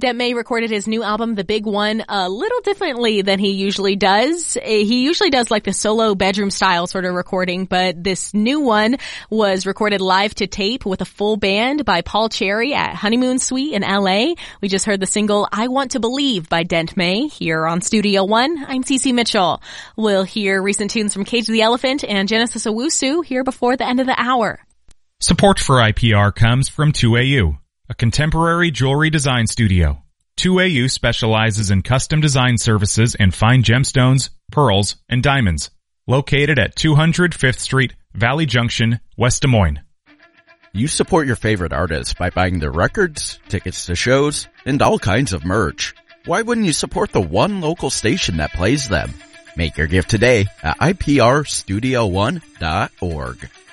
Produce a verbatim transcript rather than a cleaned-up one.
Dent May recorded his new album, The Big One, a little differently than he usually does. He usually does like the solo bedroom style sort of recording, but this new one was recorded live to tape with a full band by Paul Cherry at Honeymoon Suite in L A. We just heard the single I Want to Believe by Dent May here on Studio One. I'm Cece Mitchell. We'll hear recent tunes from Cage the Elephant and Genesis Owusu here before the end of the hour. Support for I P R comes from two A U, a contemporary jewelry design studio. two A U specializes in custom design services and fine gemstones, pearls, and diamonds. Located at two hundred Fifth Street, Valley Junction, West Des Moines. You support your favorite artists by buying their records, tickets to shows, and all kinds of merch. Why wouldn't you support the one local station that plays them? Make your gift today at I P R studio one dot org.